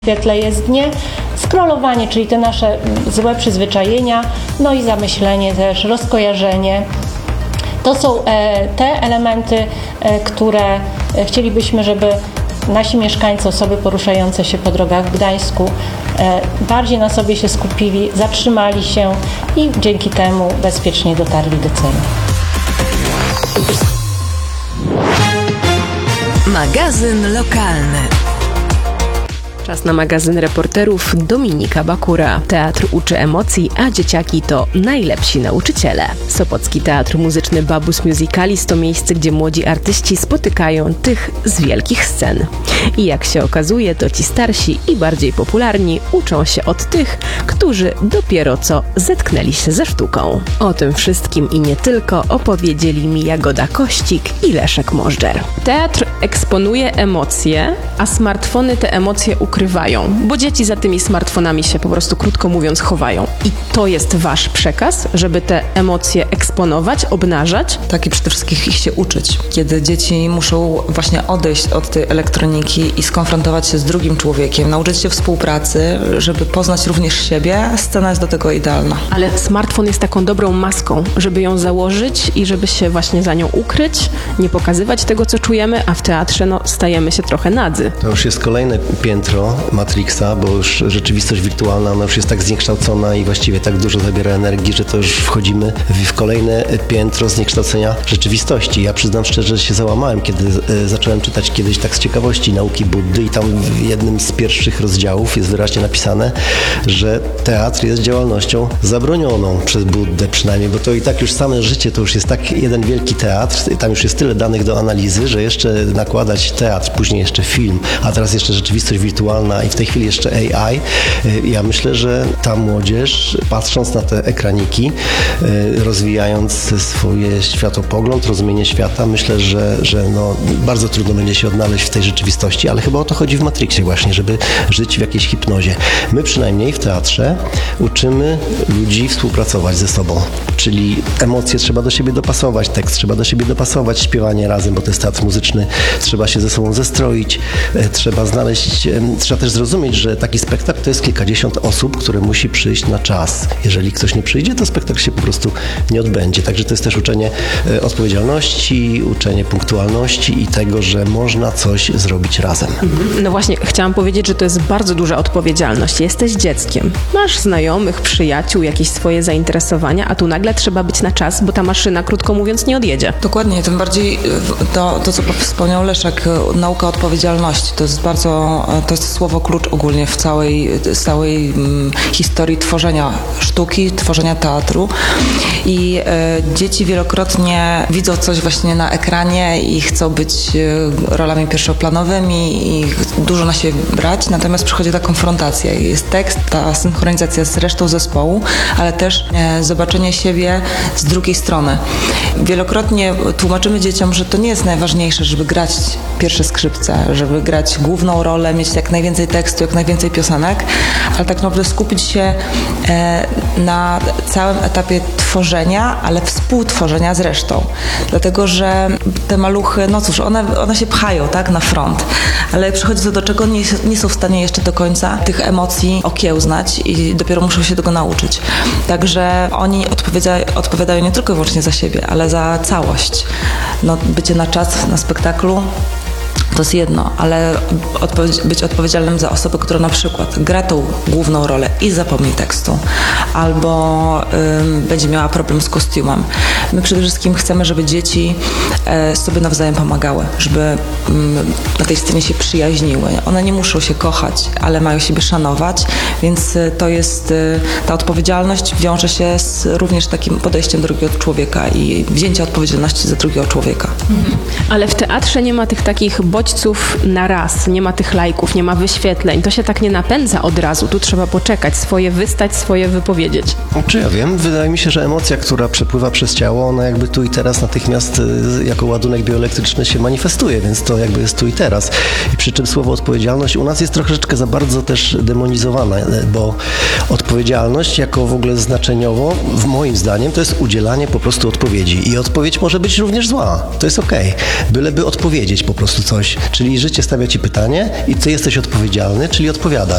W świetle jest nie scrollowanie, czyli te nasze złe przyzwyczajenia, no i zamyślenie też, rozkojarzenie. To są te elementy, które chcielibyśmy, żeby nasi mieszkańcy, osoby poruszające się po drogach w Gdańsku bardziej na sobie się skupili, zatrzymali się i dzięki temu bezpiecznie dotarli do celu. Magazyn lokalny. Czas na magazyn reporterów Dominika Bakura. Teatr uczy emocji, a dzieciaki to najlepsi nauczyciele. Sopocki Teatr Muzyczny Babus Musicalis to miejsce, gdzie młodzi artyści spotykają tych z wielkich scen. I jak się okazuje, to ci starsi i bardziej popularni uczą się od tych, którzy dopiero co zetknęli się ze sztuką. O tym wszystkim i nie tylko opowiedzieli mi Jagoda Kościk i Leszek Możdżer. Teatr eksponuje emocje, a smartfony te emocje ukrywają, bo dzieci za tymi smartfonami się po prostu, krótko mówiąc, chowają. I to jest wasz przekaz, żeby te emocje eksponować, obnażać? Tak, i przede wszystkim ich się uczyć. Kiedy dzieci muszą właśnie odejść od tej elektroniki i skonfrontować się z drugim człowiekiem, nauczyć się współpracy, żeby poznać również siebie, scena jest do tego idealna. Ale smartfon jest taką dobrą maską, żeby ją założyć i żeby się właśnie za nią ukryć, nie pokazywać tego, co czujemy, a w teatrze stajemy się trochę nadzy. To już jest kolejne piętro Matrixa, bo już rzeczywistość wirtualna, ona już jest tak zniekształcona i właściwie tak dużo zabiera energii, że to już wchodzimy w kolejne piętro zniekształcenia rzeczywistości. Ja przyznam szczerze, że się załamałem, kiedy zacząłem czytać kiedyś tak z ciekawości nauki Buddy i tam w jednym z pierwszych rozdziałów jest wyraźnie napisane, że teatr jest działalnością zabronioną przez Buddę przynajmniej, bo to i tak już same życie to już jest tak jeden wielki teatr, tam już jest tyle danych do analizy, że jeszcze nakładać teatr, później jeszcze film, a teraz jeszcze rzeczywistość wirtualna i w tej chwili jeszcze AI. Ja myślę, że ta młodzież, patrząc na te ekraniki, rozwijając swoje światopogląd, rozumienie świata, myślę, że bardzo trudno będzie się odnaleźć w tej rzeczywistości, ale chyba o to chodzi w Matrixie właśnie, żeby żyć w jakiejś hipnozie. My przynajmniej w teatrze uczymy ludzi współpracować ze sobą, czyli emocje trzeba do siebie dopasować, tekst trzeba do siebie dopasować, śpiewanie razem, bo to jest teatr muzyczny, trzeba się ze sobą zestroić, trzeba też zrozumieć, że taki spektakl to jest kilkadziesiąt osób, które musi przyjść na czas. Jeżeli ktoś nie przyjdzie, to spektakl się po prostu nie odbędzie. Także to jest też uczenie odpowiedzialności, uczenie punktualności i tego, że można coś zrobić razem. No właśnie, chciałam powiedzieć, że to jest bardzo duża odpowiedzialność. Jesteś dzieckiem, masz znajomych, przyjaciół, jakieś swoje zainteresowania, a tu nagle trzeba być na czas, bo ta maszyna, krótko mówiąc, nie odjedzie. Dokładnie, tym bardziej to co wspomniał Leszek, nauka odpowiedzialności. To jest słowo klucz ogólnie w całej historii tworzenia sztuki, tworzenia teatru. I dzieci wielokrotnie widzą coś właśnie na ekranie i chcą być rolami pierwszoplanowymi i dużo na siebie brać, natomiast przychodzi ta konfrontacja. Jest tekst, ta synchronizacja z resztą zespołu, ale też zobaczenie siebie z drugiej strony. Wielokrotnie tłumaczymy dzieciom, że to nie jest najważniejsze, żeby grać pierwsze skrzypce, żeby grać główną rolę, mieć jak najwięcej tekstu, jak najwięcej piosenek, ale tak naprawdę skupić się na całym etapie tworzenia, ale współtworzenia z resztą. Dlatego, że te maluchy, one się pchają, tak, na front, ale jak przychodzi to do czego, nie są w stanie jeszcze do końca tych emocji okiełznać i dopiero muszą się tego nauczyć. Także oni odpowiadają nie tylko i wyłącznie za siebie, ale za całość. Bycie na czas na spektaklu to jest jedno, ale być odpowiedzialnym za osobę, która na przykład gra tą główną rolę i zapomni tekstu, albo będzie miała problem z kostiumem. My przede wszystkim chcemy, żeby dzieci sobie nawzajem pomagały, żeby na tej scenie się przyjaźniły. One nie muszą się kochać, ale mają siebie szanować, więc to jest, ta odpowiedzialność wiąże się z również takim podejściem drugiego człowieka i wzięcia odpowiedzialności za drugiego człowieka. Ale w teatrze nie ma tych takich bodźców na raz, nie ma tych lajków, nie ma wyświetleń. To się tak nie napędza od razu. Tu trzeba poczekać, swoje wystać, swoje wypowiedzieć. Czy ja wiem? Wydaje mi się, że emocja, która przepływa przez ciało, ona jakby tu i teraz natychmiast jako ładunek bioelektryczny się manifestuje, więc to jakby jest tu i teraz. I przy czym słowo odpowiedzialność u nas jest troszeczkę za bardzo też demonizowana, bo odpowiedzialność jako w ogóle znaczeniowo, moim zdaniem, to jest udzielanie po prostu odpowiedzi. I odpowiedź może być również zła. To jest okej. Byleby odpowiedzieć po prostu coś. Czyli życie stawia ci pytanie i ty jesteś odpowiedzialny, czyli odpowiadasz.